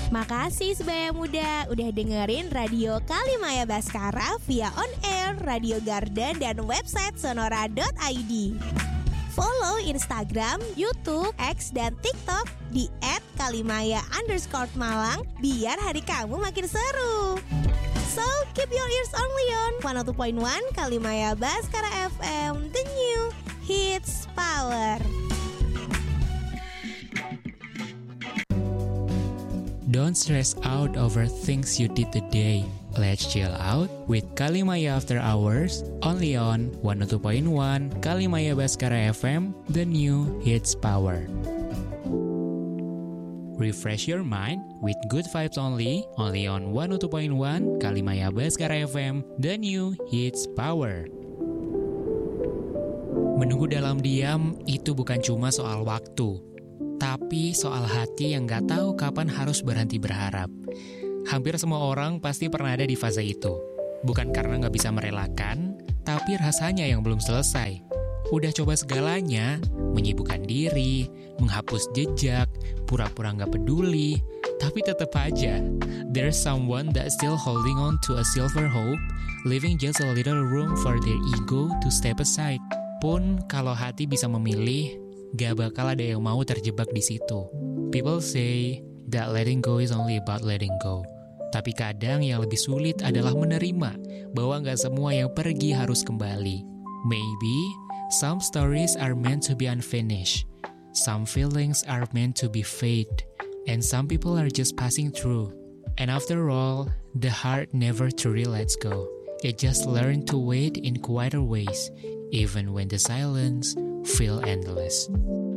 Makasih sebaya muda udah dengerin Radio Kalimaya Baskara via on air, Radio Garden, dan website sonora.id. Follow Instagram, YouTube, X, dan TikTok di @kalimaya_Malang biar hari kamu makin seru. So, keep your ears only on 102.1 Kalimaya Baskara FM, the new hits power. Don't stress out over things you did today. Let's chill out with Kalimaya After Hours, only on 102.1 Kalimaya Baskara FM, the new hits power. Refresh your mind with good vibes only on 102.1 Kalimaya Baskara FM, the new hits power. Menunggu dalam diam itu bukan cuma soal waktu, tapi soal hati yang gak tahu kapan harus berhenti berharap. Hampir semua orang pasti pernah ada di fase itu. Bukan karena gak bisa merelakan, tapi rasanya yang belum selesai. Udah coba segalanya, menyibukkan diri, menghapus jejak, pura-pura gak peduli, tapi tetap aja, there's someone that still holding on to a silver hope, leaving just a little room for their ego to step aside. Pun kalau hati bisa memilih, gak bakal ada yang mau terjebak di situ. People say that letting go is only about letting go. Tapi kadang yang lebih sulit adalah menerima bahwa gak semua yang pergi harus kembali. Maybe some stories are meant to be unfinished. Some feelings are meant to be fade. And some people are just passing through. And after all, the heart never truly lets go. It just learned to wait in quieter ways, even when the silence feel endless.